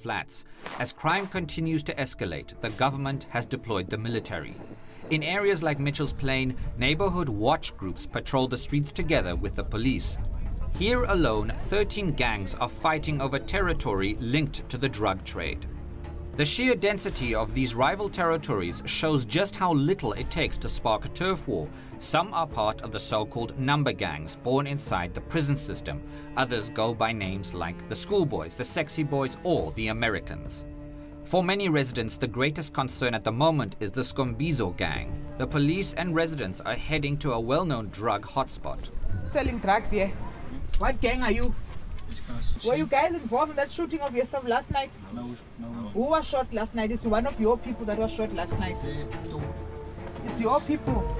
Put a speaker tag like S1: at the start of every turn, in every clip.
S1: flats. As crime continues to escalate, the government has deployed the military. In areas like Mitchell's Plain, neighborhood watch groups patrol the streets together with the police. Here alone, 13 gangs are fighting over territory linked to the drug trade. The sheer density of these rival territories shows just how little it takes to spark a turf war. Some are part of the so-called number gangs born inside the prison system. Others go by names like the Schoolboys, the Sexy Boys, or the Americans. For many residents, the greatest concern at the moment is the Skombizo gang. The police and residents are heading to a well-known drug hotspot.
S2: Selling drugs here. What gang are you? Were you guys involved in that shooting of your stuff last night?
S3: No.
S2: Who was shot last night? It's one of your people that was shot last night. It's your people.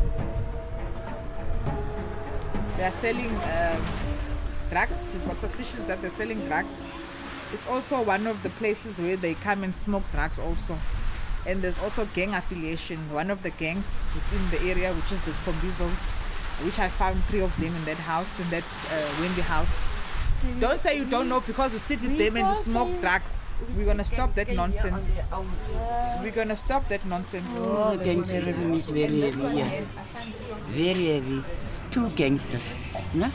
S2: They are selling drugs. We've got suspicions that they're selling drugs. It's also one of the places where they come and smoke drugs also. And there's also gang affiliation. One of the gangs within the area, which is the Skombizos, which I found 3 of them in that house, in that Wendy house. Don't say you don't know because you sit with them and you smoke drugs. We're going to stop that nonsense. We're going to stop that nonsense.
S4: Oh, gangsterism is very heavy, yeah. Very heavy. 2 gangsters, no?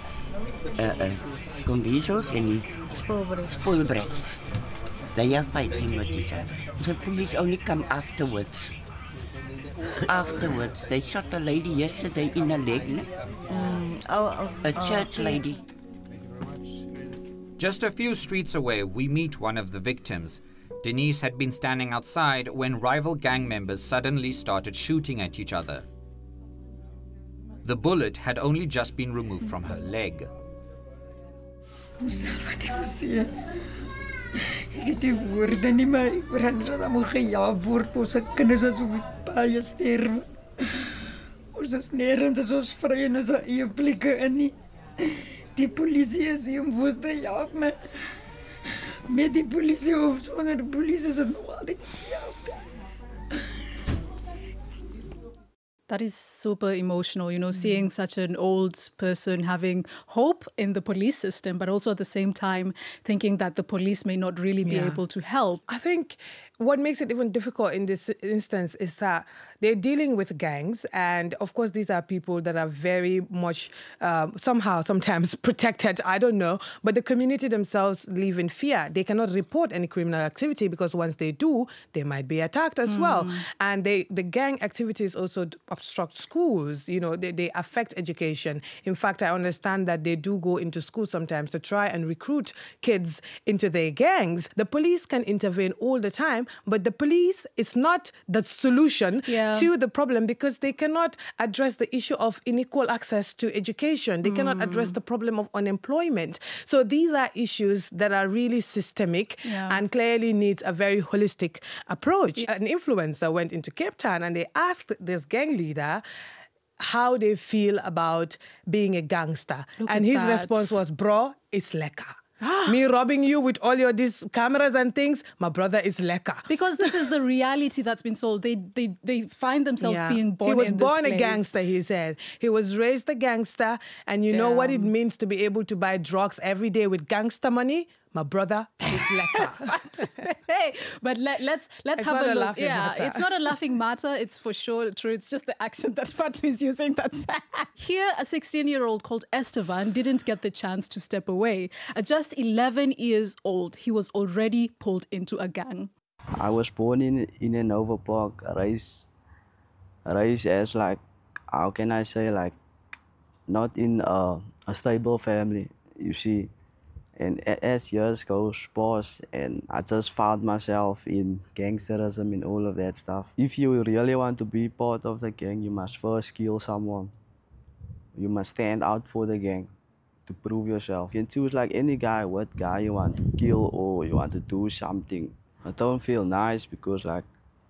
S4: Skombizos and Spoilbrats. They are fighting with each other. The police only come afterwards. Afterwards, they shot a lady yesterday in her leg, no? A church lady.
S1: Just a few streets away, we meet one of the victims. Denise had been standing outside when rival gang members suddenly started shooting at each other. The bullet had only just been removed from her leg.
S5: Die polisie is hier om voor te help me. Met die polisie of sonder die polisie is het nog altijd hetzelfde.
S6: That is super emotional, you know, seeing such an old person having hope in the police system, but also at the same time thinking that the police may not really be able to help.
S7: I think what makes it even difficult in this instance is that they're dealing with gangs, and of course these are people that are very much sometimes protected, I don't know, but the community themselves live in fear. They cannot report any criminal activity because once they do, they might be attacked as well. And the gang activities also obstruct schools, you know, they affect education. In fact, I understand that they do go into schools sometimes to try and recruit kids into their gangs. The police can intervene all the time, but the police is not the solution to the problem because they cannot address the issue of unequal access to education. They cannot address the problem of unemployment. So these are issues that are really systemic and clearly needs a very holistic approach. An influencer went into Cape Town and they asked this gang leader how they feel about being a gangster. And his response was, bro, it's lekker. Me robbing you with all these cameras and things, my brother is lekker.
S6: Because this is the reality that's been sold. They find themselves being born in this place.
S7: He was born a gangster, he said. He was raised a gangster, and you know what it means to be able to buy drugs every day with gangster money? My brother is lekker.
S6: Hey, but let's have a look. It's not a laughing matter. It's for sure true. It's just the accent that Fatu is using. That's here. A 16-year-old called Estevan didn't get the chance to step away. At just 11 years old, he was already pulled into a gang.
S8: I was born in a Nova Park, raised as like, how can I say, like, not in a stable family, you see. And as years goes past, and I just found myself in gangsterism and all of that stuff. If you really want to be part of the gang, you must first kill someone. You must stand out for the gang to prove yourself. You can choose like any guy, what guy you want to kill or you want to do something. I don't feel nice because like,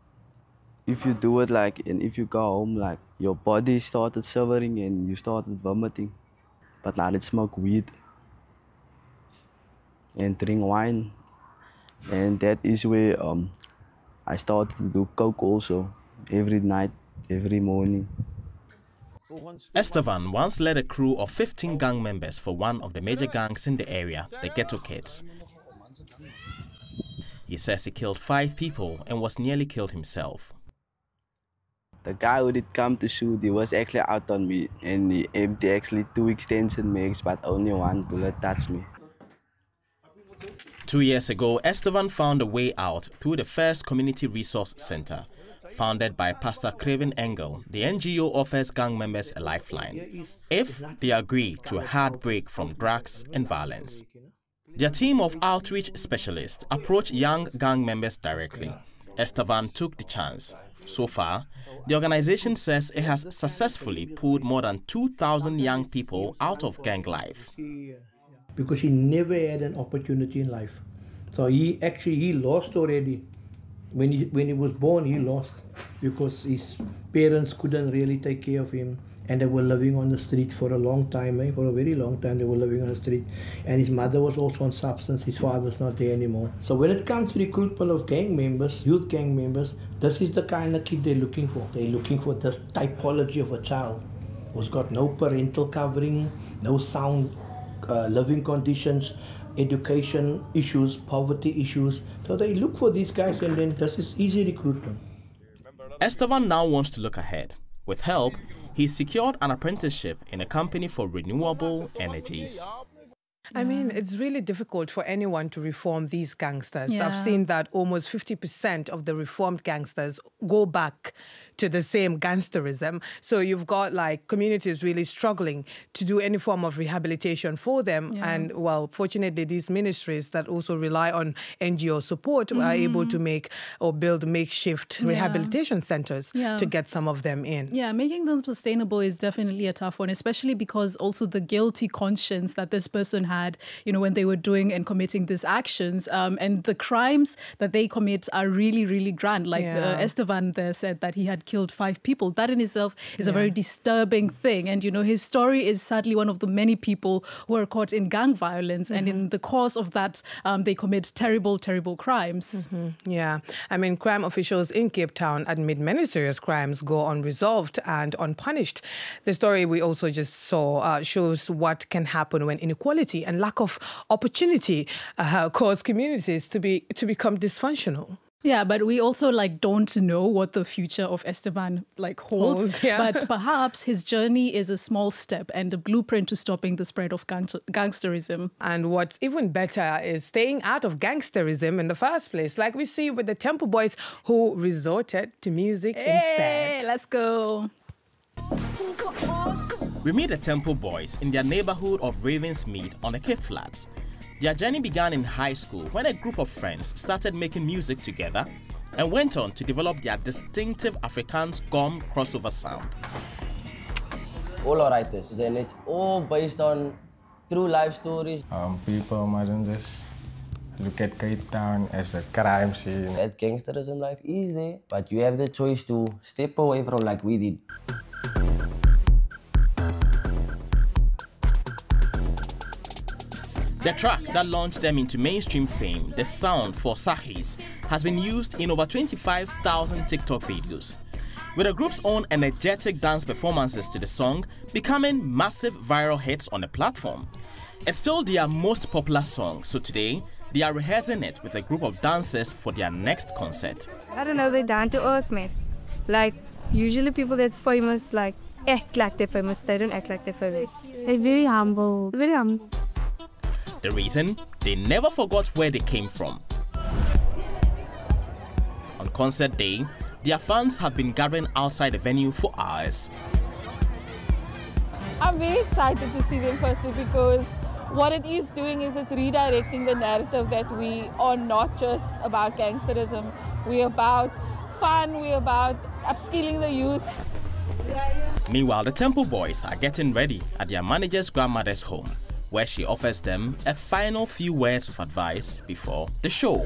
S8: if you do it like, and if you go home, like your body started shivering and you started vomiting. But now let's smoke weed and drink wine, and that is where I started to do coke also, every night, every morning.
S9: Estevan once led a crew of 15 gang members for one of the major gangs in the area, the Ghetto Kids. He says he killed 5 people and was nearly killed himself.
S8: The guy who did come to shoot, he was actually out on me, and he emptied actually 2 extension mags, but only 1 bullet touched me.
S9: 2 years ago, Estevan found a way out through the First Community Resource Center. Founded by Pastor Craven Engel, the NGO offers gang members a lifeline if they agree to a hard break from drugs and violence. Their team of outreach specialists approach young gang members directly. Estevan took the chance. So far, the organization says it has successfully pulled more than 2,000 young people out of gang life.
S3: Because he never had an opportunity in life. So he lost already. When he was born, he lost because his parents couldn't really take care of him, and they were living on the street for a long time. For a very long time, they were living on the street. And his mother was also on substance. His father's not there anymore. So when it comes to recruitment of gang members, youth gang members, this is the kind of kid they're looking for. They're looking for this typology of a child who's got no parental covering, no sound living conditions, education issues, poverty issues. So they look for these guys, and then this is easy recruitment.
S9: Estevan now wants to look ahead. With help, he secured an apprenticeship in a company for renewable energies.
S7: I mean, it's really difficult for anyone to reform these gangsters.
S6: Yeah.
S7: I've seen that almost 50% of the reformed gangsters go back to the same gangsterism. So you've got like communities really struggling to do any form of rehabilitation for them. Yeah. And well, fortunately, these ministries that also rely on NGO support are able to make or build makeshift rehabilitation centers to get some of them in.
S6: Yeah, making them sustainable is definitely a tough one, especially because also the guilty conscience that this person had, you know, when they were doing and committing these actions, and the crimes that they commit are really, really grand. Like Estevan there said that he had killed 5 people. That in itself is a very disturbing thing. And, you know, his story is sadly one of the many people who are caught in gang violence. And in the course of that, they commit terrible, terrible crimes.
S7: Yeah. I mean, crime officials in Cape Town admit many serious crimes go unresolved and unpunished. The story we also just saw shows what can happen when inequality and lack of opportunity cause communities to become dysfunctional.
S6: Yeah, but we also don't know what the future of Estevan holds. But perhaps his journey is a small step and a blueprint to stopping the spread of gangsterism.
S7: And what's even better is staying out of gangsterism in the first place, like we see with the Temple Boys who resorted to music instead.
S6: Let's go.
S9: We meet the Temple Boys in their neighborhood of Ravensmead on the Cape Flats. Their journey began in high school when a group of friends started making music together and went on to develop their distinctive Afrikaans gom crossover sound.
S10: All our writers, and it's all based on true life stories.
S11: People mustn't just look at Cape Town as a crime scene.
S10: That gangsterism life is there, but you have the choice to step away from like we did.
S9: The track that launched them into mainstream fame, The Sound for Sahis, has been used in over 25,000 TikTok videos, with the group's own energetic dance performances to the song becoming massive viral hits on the platform. It's still their most popular song, so today they are rehearsing it with a group of dancers for their next concert.
S12: I don't know, they're down to earth, mess. Like, usually people that's famous, act like they're famous, they don't act like they're famous. They're very humble, very humble.
S9: The reason? They never forgot where they came from. On concert day, their fans have been gathering outside the venue for hours.
S13: I'm very excited to see them firstly because what it is doing is it's redirecting the narrative that we are not just about gangsterism. We're about fun, we're about upskilling the youth.
S9: Meanwhile, the Temple Boys are getting ready at their manager's grandmother's home, where she offers them a final few words of advice before the show.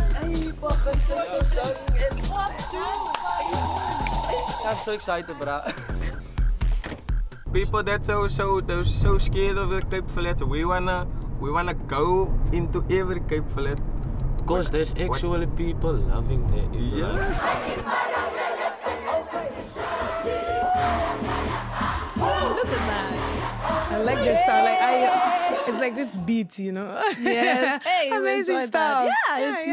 S14: I'm so excited, bro. People that are so scared of the Cape Flats, we wanna go into every Cape Flat.
S15: Because there's actually people loving that.
S14: Yes.
S6: Look at that.
S7: I like this sound. It's like this beat, you know.
S6: Yes. Hey,
S7: amazing stuff.
S6: Yeah, it's